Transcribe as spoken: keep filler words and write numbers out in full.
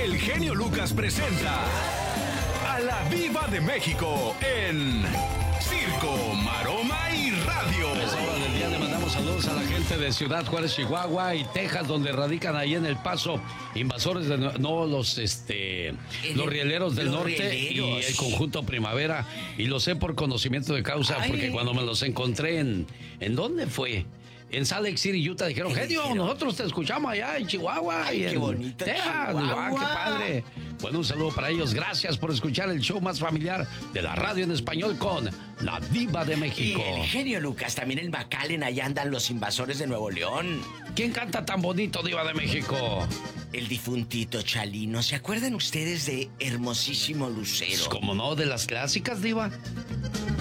El genio Lucas presenta a la Diva de México en Circo, Maroma y Radio. Es hora del día, le mandamos saludos a la gente de Ciudad Juárez, Chihuahua y Texas, donde radican ahí en El Paso invasores de no los este los rieleros del los norte rieleros. y el conjunto Primavera, y lo sé por conocimiento de causa. Ay. Porque cuando me los encontré en ¿en dónde fue? En Salt Lake City, Utah, dijeron, genio, nosotros te esquamos allá en Chihuahua. Ay, y en qué bonito, Texas. Chihuahua. Ah, qué padre. Bueno, un saludo para ellos. Gracias por escuchar el show más familiar de la radio en español con la Diva de México. Y el genio Lucas, también el McAllen, allá andan los invasores de Nuevo León. ¿Quién canta tan bonito, Diva de México? El difuntito Chalino. ¿Se acuerdan ustedes de Hermosísimo Lucero? Pues, ¿cómo no? De las clásicas, Diva.